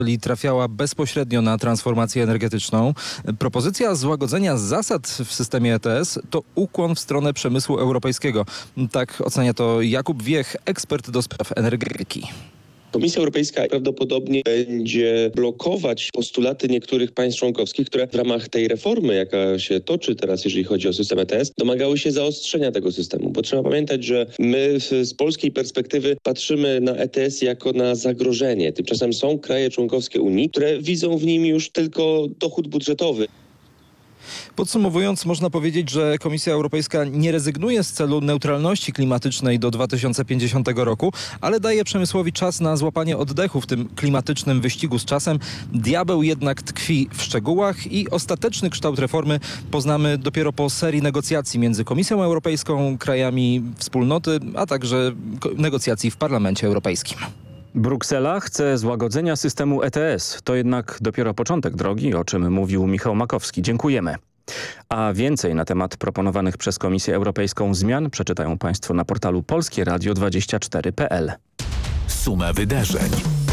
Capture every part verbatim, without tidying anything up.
trafiała bezpośrednio na transformację energetyczną. Propozycja złagodzenia zasad w systemie E T S to ukłon w stronę przemysłu europejskiego. Tak ocenia to Jakub Wiech, ekspert do spraw energetyki. Komisja Europejska prawdopodobnie będzie blokować postulaty niektórych państw członkowskich, które w ramach tej reformy, jaka się toczy teraz, jeżeli chodzi o system E T S, domagały się zaostrzenia tego systemu. Bo trzeba pamiętać, że my z polskiej perspektywy patrzymy na E T S jako na zagrożenie. Tymczasem są kraje członkowskie Unii, które widzą w nim już tylko dochód budżetowy. Podsumowując, można powiedzieć, że Komisja Europejska nie rezygnuje z celu neutralności klimatycznej do dwa tysiące pięćdziesiątego roku, ale daje przemysłowi czas na złapanie oddechu w tym klimatycznym wyścigu z czasem. Diabeł jednak tkwi w szczegółach i ostateczny kształt reformy poznamy dopiero po serii negocjacji między Komisją Europejską, krajami wspólnoty, a także negocjacji w Parlamencie Europejskim. Bruksela chce złagodzenia systemu E T S. To jednak dopiero początek drogi, o czym mówił Michał Makowski. Dziękujemy. A więcej na temat proponowanych przez Komisję Europejską zmian przeczytają Państwo na portalu polskie radio dwadzieścia cztery kropka p l. Suma wydarzeń.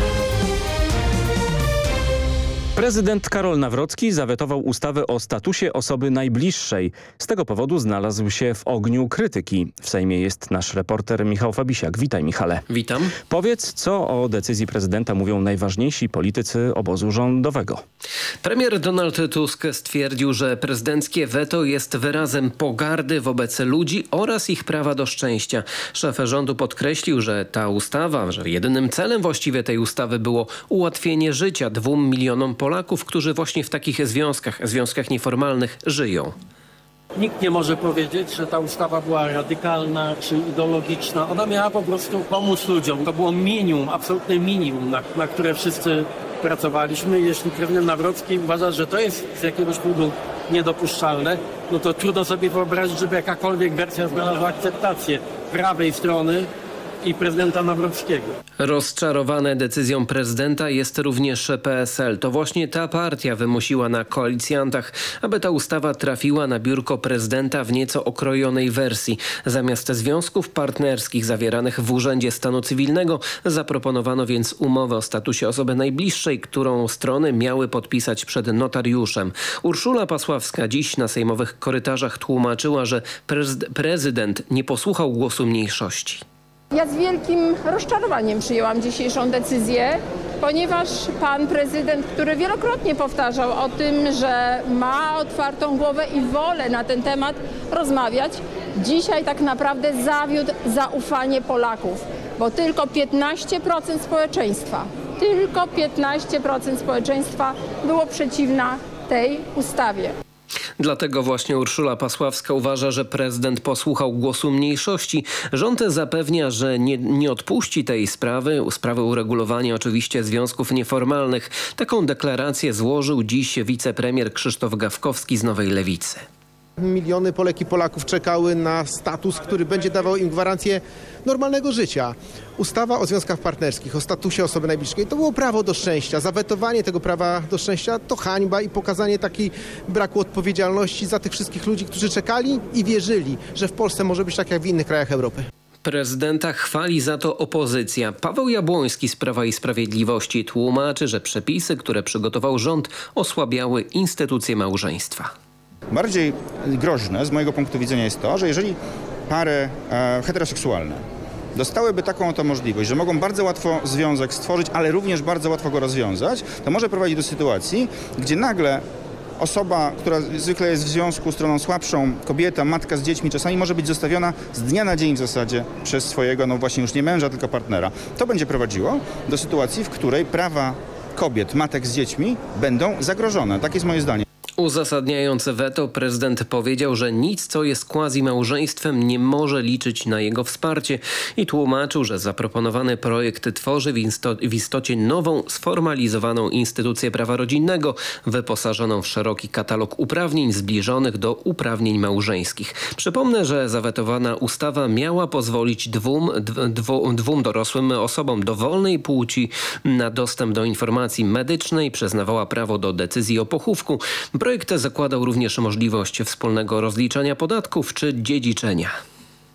Prezydent Karol Nawrocki zawetował ustawę o statusie osoby najbliższej. Z tego powodu znalazł się w ogniu krytyki. W Sejmie jest nasz reporter Michał Fabisiak. Witaj, Michale. Witam. Powiedz, co o decyzji prezydenta mówią najważniejsi politycy obozu rządowego. Premier Donald Tusk stwierdził, że prezydenckie weto jest wyrazem pogardy wobec ludzi oraz ich prawa do szczęścia. Szef rządu podkreślił, że ta ustawa, że jedynym celem właściwie tej ustawy było ułatwienie życia dwóm milionom Polaków. Polaków, którzy właśnie w takich związkach, związkach nieformalnych żyją. Nikt nie może powiedzieć, że ta ustawa była radykalna czy ideologiczna. Ona miała po prostu pomóc ludziom. To było minimum, absolutne minimum, na, na które wszyscy pracowaliśmy. Jeśli prezydent Nawrocki uważa, że to jest z jakiegoś powodu niedopuszczalne, no to trudno sobie wyobrazić, żeby jakakolwiek wersja znalazła akceptację prawej strony i prezydenta Nawrockiego. Rozczarowane decyzją prezydenta jest również P S L. To właśnie ta partia wymusiła na koalicjantach, aby ta ustawa trafiła na biurko prezydenta w nieco okrojonej wersji. Zamiast związków partnerskich zawieranych w Urzędzie Stanu Cywilnego zaproponowano więc umowę o statusie osoby najbliższej, którą strony miały podpisać przed notariuszem. Urszula Pasławska dziś na sejmowych korytarzach tłumaczyła, że prezyd- prezydent nie posłuchał głosu mniejszości. Ja z wielkim rozczarowaniem przyjęłam dzisiejszą decyzję, ponieważ pan prezydent, który wielokrotnie powtarzał o tym, że ma otwartą głowę i wolę na ten temat rozmawiać, dzisiaj tak naprawdę zawiódł zaufanie Polaków, bo tylko piętnaście procent społeczeństwa, tylko piętnaście procent społeczeństwa było przeciwna tej ustawie. Dlatego właśnie Urszula Pasławska uważa, że prezydent posłuchał głosu mniejszości. Rząd zapewnia, że nie, nie odpuści tej sprawy, sprawy uregulowania oczywiście związków nieformalnych. Taką deklarację złożył dziś wicepremier Krzysztof Gawkowski z Nowej Lewicy. Miliony Polek i Polaków czekały na status, który będzie dawał im gwarancję normalnego życia. Ustawa o związkach partnerskich, o statusie osoby najbliższej, to było prawo do szczęścia. Zawetowanie tego prawa do szczęścia to hańba i pokazanie takiej braku odpowiedzialności za tych wszystkich ludzi, którzy czekali i wierzyli, że w Polsce może być tak jak w innych krajach Europy. Prezydenta chwali za to opozycja. Paweł Jabłoński z Prawa i Sprawiedliwości tłumaczy, że przepisy, które przygotował rząd, osłabiały instytucję małżeństwa. Bardziej groźne z mojego punktu widzenia jest to, że jeżeli pary e, heteroseksualne dostałyby taką oto możliwość, że mogą bardzo łatwo związek stworzyć, ale również bardzo łatwo go rozwiązać, to może prowadzić do sytuacji, gdzie nagle osoba, która zwykle jest w związku stroną słabszą, kobieta, matka z dziećmi, czasami może być zostawiona z dnia na dzień w zasadzie przez swojego, no właśnie już nie męża, tylko partnera. To będzie prowadziło do sytuacji, w której prawa kobiet, matek z dziećmi będą zagrożone. Tak jest moje zdanie. Uzasadniając weto, prezydent powiedział, że nic, co jest quasi-małżeństwem, nie może liczyć na jego wsparcie i tłumaczył, że zaproponowany projekt tworzy w, isto- w istocie nową, sformalizowaną instytucję prawa rodzinnego, wyposażoną w szeroki katalog uprawnień zbliżonych do uprawnień małżeńskich. Przypomnę, że zawetowana ustawa miała pozwolić dwóm, dwu, dwóm dorosłym osobom dowolnej płci na dostęp do informacji medycznej, przyznawała prawo do decyzji o pochówku. Projekt zakładał również możliwość wspólnego rozliczania podatków czy dziedziczenia.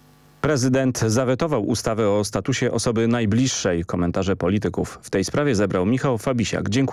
Prezydent zawetował ustawę o statusie osoby najbliższej. Komentarze polityków w tej sprawie zebrał Michał Fabisiak. Dziękuję.